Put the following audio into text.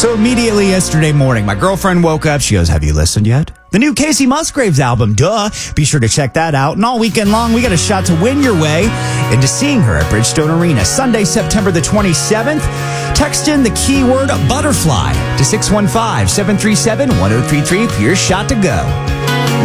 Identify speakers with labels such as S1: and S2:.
S1: So immediately yesterday morning, my girlfriend woke up. She goes, have you listened yet? The new Casey Musgraves album, duh. Be sure to check that out. And all weekend long, we got a shot to win your way into seeing her at Bridgestone Arena, Sunday, September the 27th. Text in the keyword butterfly to 615-737-1033 for your shot to go.